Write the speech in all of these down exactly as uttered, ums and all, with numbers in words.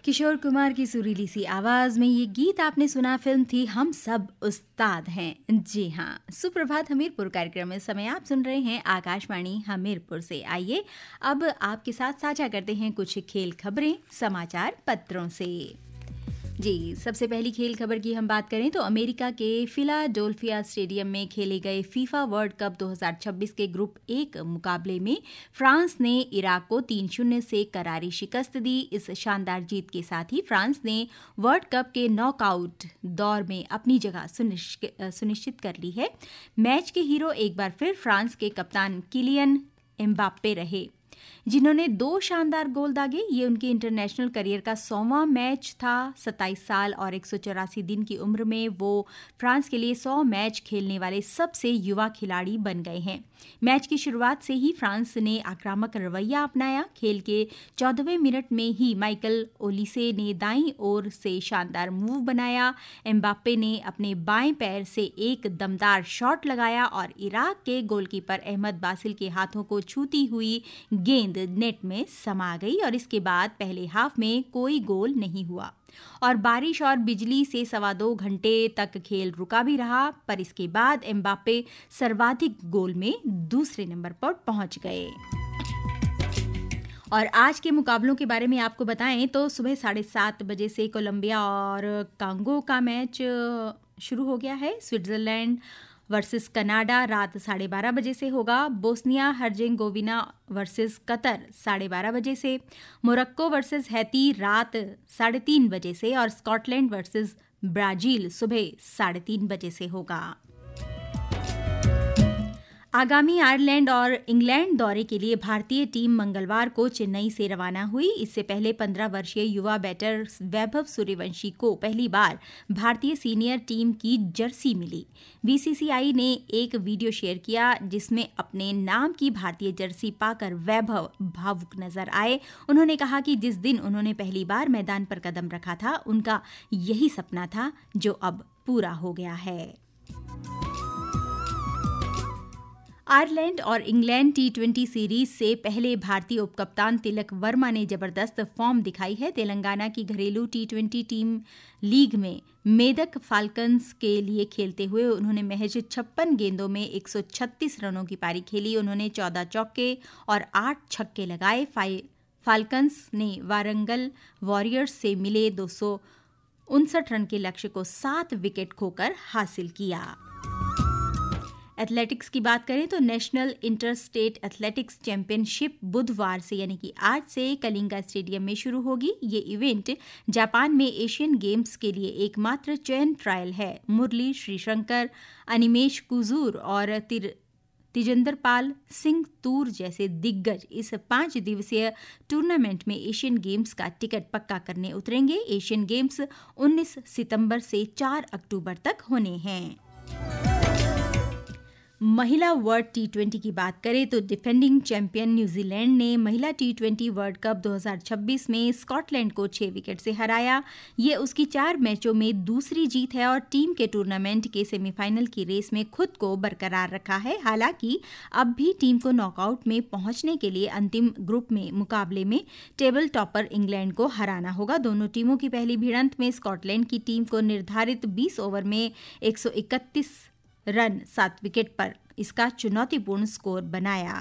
किशोर कुमार की सुरीली सी आवाज में ये गीत आपने सुना। फिल्म थी हम सब उस्ताद हैं। जी हाँ, सुप्रभात हमीरपुर कार्यक्रम में समय आप सुन रहे हैं आकाशवाणी हमीरपुर से। आइए अब आपके साथ साझा करते हैं कुछ खेल खबरें समाचार पत्रों से। जी, सबसे पहली खेल खबर की हम बात करें तो अमेरिका के फिलाडेल्फिया स्टेडियम में खेले गए फीफा वर्ल्ड कप दो हज़ार छब्बीस के ग्रुप एक मुकाबले में फ्रांस ने इराक को तीन शून्य से करारी शिकस्त दी। इस शानदार जीत के साथ ही फ्रांस ने वर्ल्ड कप के नॉकआउट दौर में अपनी जगह सुनिश्चित कर ली है। मैच के हीरो एक बार फिर फ्रांस के कप्तान किलियन एम्बाप्पे रहे, जिन्होंने दो शानदार गोल दागे। ये उनके इंटरनेशनल करियर का सौवां मैच था। सत्ताईस साल और एक सौ चौरासी दिन की उम्र में वो फ्रांस के लिए सौ मैच खेलने वाले सबसे युवा खिलाड़ी बन गए हैं। मैच की शुरुआत से ही फ्रांस ने आक्रामक रवैया अपनाया। खेल के चौदहवें मिनट में ही माइकल ओलिसे ने दाईं ओर से शानदार मूव बनाया। एम्बाप्पे ने अपने बाएं पैर से एक दमदार शॉट लगाया और इराक के गोलकीपर अहमद बासिल के हाथों को छूती हुई गेंद नेट में समा गई और इसके बाद पहले हाफ में कोई गोल नहीं हुआ और बारिश और बिजली से सवा दो घंटे तक खेल रुका भी रहा। पर इसके बाद एम्बाप्पे सर्वाधिक गोल में दूसरे नंबर पर पहुंच गए। और आज के मुकाबलों के बारे में आपको बताएं तो सुबह साढ़े सात बजे से कोलंबिया और कांगो का मैच शुरू हो गया है। स्विट्जरलैंड वर्सेस कनाडा रात साढ़े बारह बजे से होगा। बोस्निया हर्जेगोविना वर्सेस कतर साढ़े बारह बजे से। मोरक्को वर्सेस हैती रात साढ़े तीन बजे से और स्कॉटलैंड वर्सेस ब्राजील सुबह साढ़े तीन बजे से होगा। आगामी आयरलैंड और इंग्लैंड दौरे के लिए भारतीय टीम मंगलवार को चेन्नई से रवाना हुई। इससे पहले पंद्रह वर्षीय युवा बैटर वैभव सूर्यवंशी को पहली बार भारतीय सीनियर टीम की जर्सी मिली। बीसीसीआई ने एक वीडियो शेयर किया जिसमें अपने नाम की भारतीय जर्सी पाकर वैभव भावुक नजर आए। उन्होंने कहा कि जिस दिन उन्होंने पहली बार मैदान पर कदम रखा था, उनका यही सपना था जो अब पूरा हो गया है। आयरलैंड और इंग्लैंड टी ट्वेंटी सीरीज से पहले भारतीय उपकप्तान तिलक वर्मा ने जबरदस्त फॉर्म दिखाई है। तेलंगाना की घरेलू टी ट्वेंटी टीम लीग में मेदक फाल्कन्स के लिए खेलते हुए उन्होंने महज छप्पन गेंदों में एक सौ छत्तीस रनों की पारी खेली। उन्होंने चौदह चौके और आठ छक्के लगाए। फाल्कन्स ने वारंगल वॉरियर्स से मिले दो सौ उनसठ रन के लक्ष्य को सात विकेट खोकर हासिल किया। एथलेटिक्स की बात करें तो national inter state athletics championship बुधवार से यानी कि आज से कलिंगा स्टेडियम में शुरू होगी। ये इवेंट जापान में एशियन गेम्स के लिए एकमात्र चयन ट्रायल है। मुरली श्रीशंकर, अनिमेश कुजूर और तिर तिजेंद्र पाल सिंह तूर जैसे दिग्गज इस पांच दिवसीय टूर्नामेंट में एशियन गेम्स का टिकट पक्का करने उतरेंगे। एशियन गेम्स उन्नीस सितंबर से चार अक्टूबर तक होने हैं। महिला वर्ल्ड टी ट्वेंटी की बात करें तो डिफेंडिंग चैंपियन न्यूजीलैंड ने महिला टी ट्वेंटी वर्ल्ड कप दो हज़ार छब्बीस में स्कॉटलैंड को छह विकेट से हराया। ये उसकी चार मैचों में दूसरी जीत है और टीम के टूर्नामेंट के सेमीफाइनल की रेस में खुद को बरकरार रखा है। हालांकि अब भी टीम को नॉकआउट में पहुंचने के लिए अंतिम ग्रुप में मुकाबले में टेबल टॉपर इंग्लैंड को हराना होगा। दोनों टीमों की पहली भिड़ंत में स्कॉटलैंड की टीम को निर्धारित बीस ओवर में एक सौ इकतीस रन सात विकेट पर इसका चुनौतीपूर्ण स्कोर बनाया।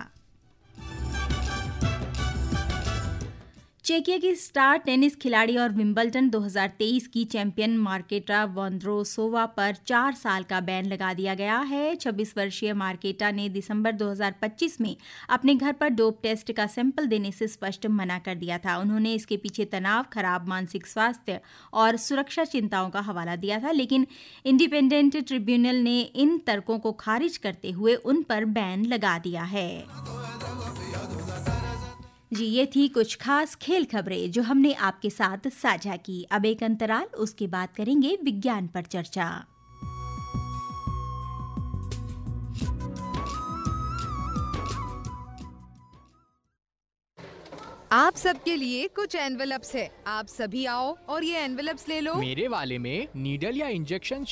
चेकिया की स्टार टेनिस खिलाड़ी और विंबलडन दो हज़ार तेईस की चैंपियन मार्केटा वोंद्रोसोवा पर चार साल का बैन लगा दिया गया है। छब्बीस वर्षीय मार्केटा ने दिसंबर दो हज़ार पच्चीस में अपने घर पर डोप टेस्ट का सैंपल देने से स्पष्ट मना कर दिया था। उन्होंने इसके पीछे तनाव, खराब मानसिक स्वास्थ्य और सुरक्षा चिंताओं का हवाला दिया था, लेकिन इंडिपेंडेंट ट्रिब्यूनल ने इन तर्कों को खारिज करते हुए उन पर बैन लगा दिया है। जी, ये थी कुछ खास खेल खबरें जो हमने आपके साथ साझा की। अब एक अंतराल, उसके बाद करेंगे विज्ञान पर चर्चा। आप सबके लिए कुछ एनवेलप्स है। आप सभी आओ और ये एनवेलप्स ले लो। मेरे वाले में नीडल या इंजेक्शन